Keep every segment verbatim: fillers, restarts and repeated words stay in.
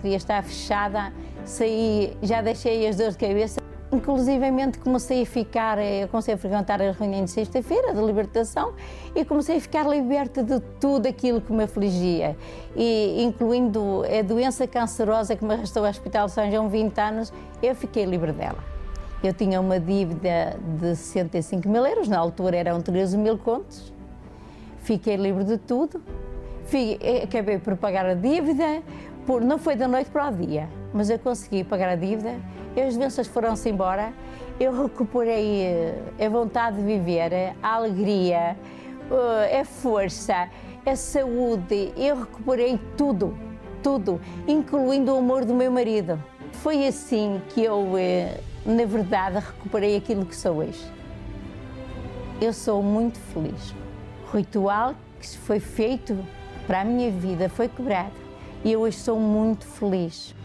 queria estar fechada, saí, já deixei as dores de cabeça. Inclusivamente comecei a ficar, comecei a frequentar as reuniões de sexta-feira de libertação e comecei a ficar liberta de tudo aquilo que me afligia, e, incluindo a doença cancerosa que me arrastou ao Hospital de São João vinte anos, eu fiquei livre dela. Eu tinha uma dívida de sessenta e cinco mil euros, na altura eram treze mil contos, fiquei livre de tudo, Fui, acabei por pagar a dívida, por, não foi da noite para o dia, mas eu consegui pagar a dívida. As doenças foram-se embora, eu recuperei a vontade de viver, a alegria, a força, a saúde, eu recuperei tudo, tudo, incluindo o amor do meu marido. Foi assim que eu, na verdade, recuperei aquilo que sou hoje. Eu sou muito feliz. O ritual que foi feito para a minha vida foi quebrado e eu hoje sou muito feliz.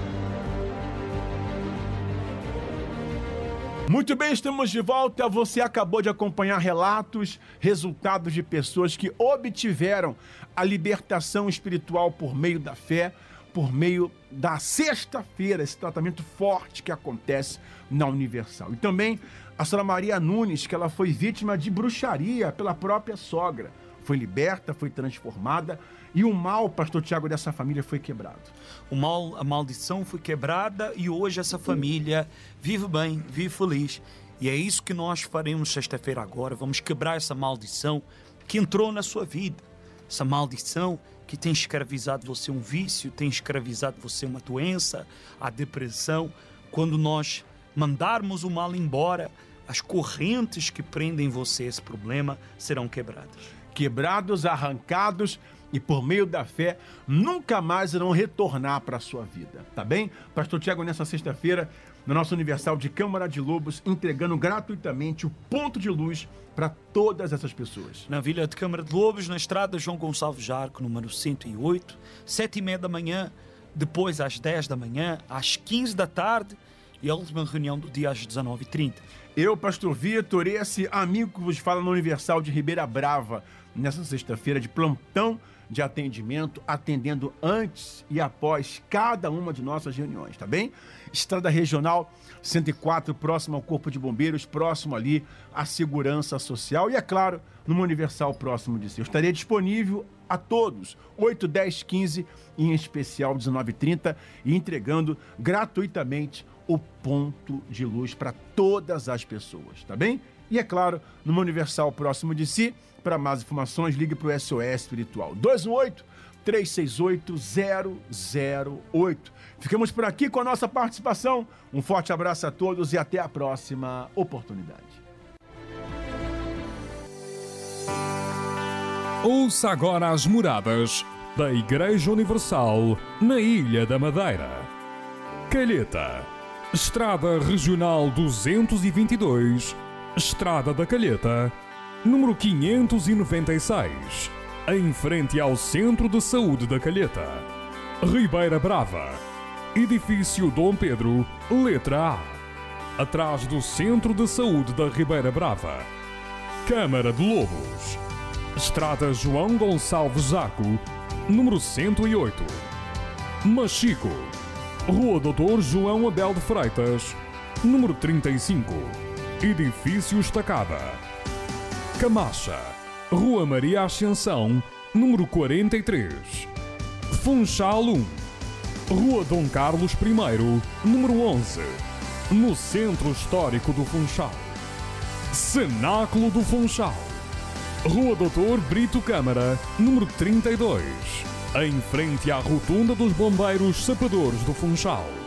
Muito bem, estamos de volta. Você acabou de acompanhar relatos, resultados de pessoas que obtiveram a libertação espiritual por meio da fé, por meio da sexta-feira, esse tratamento forte que acontece na Universal. E também a senhora Maria Nunes, que ela foi vítima de bruxaria pela própria sogra. Foi liberta, foi transformada e o mal, pastor Tiago, dessa família foi quebrado. O mal, a maldição foi quebrada e hoje essa família vive bem, vive feliz. E é isso que nós faremos sexta-feira agora. Vamos quebrar essa maldição que entrou na sua vida. Essa maldição que tem escravizado você um vício, tem escravizado você uma doença, a depressão. Quando nós mandarmos o mal embora, as correntes que prendem você a esse problema serão quebradas. Quebrados, arrancados e por meio da fé nunca mais irão retornar para a sua vida, tá bem? Pastor Tiago, nessa sexta-feira, no nosso Universal de Câmara de Lobos, entregando gratuitamente o ponto de luz para todas essas pessoas. Na Vila de Câmara de Lobos, na estrada João Gonçalves Jarco, número cento e oito, sete e meia da manhã, depois às dez da manhã, às quinze da tarde e a última reunião do dia às dezenove e trinta. Eu, pastor Vitor, esse amigo que vos fala no Universal de Ribeira Brava, nessa sexta-feira de plantão de atendimento, atendendo antes e após cada uma de nossas reuniões, tá bem? Estrada Regional cento e quatro, próximo ao Corpo de Bombeiros, próximo ali à Segurança Social e, é claro, numa Universal próximo de si. Eu estaria disponível a todos, oito, dez, quinze e em especial dezenove e trinta, e entregando gratuitamente o ponto de luz para todas as pessoas, tá bem? E, é claro, numa Universal próximo de si. Para mais informações, ligue para o S O S Espiritual dois um oito, três seis oito, zero zero oito. Ficamos por aqui com a nossa participação. Um forte abraço a todos e até a próxima oportunidade. Ouça agora as moradas da Igreja Universal na Ilha da Madeira. Calheta, Estrada Regional duzentos e vinte e dois, Estrada da Calheta, número quinhentos e noventa e seis, em frente ao Centro de Saúde da Calheta. Ribeira Brava, Edifício Dom Pedro, letra A, atrás do Centro de Saúde da Ribeira Brava. Câmara de Lobos, Estrada João Gonçalves Jaco, número cento e oito. Machico, Rua doutor João Abel de Freitas, número trinta e cinco, Edifício Estacada. Camacha, Rua Maria Ascensão, número quarenta e três. Funchal um, Rua Dom Carlos I, número onze, no Centro Histórico do Funchal. Cenáculo do Funchal, Rua doutor Brito Câmara, número trinta e dois, em frente à Rotunda dos Bombeiros Sapadores do Funchal.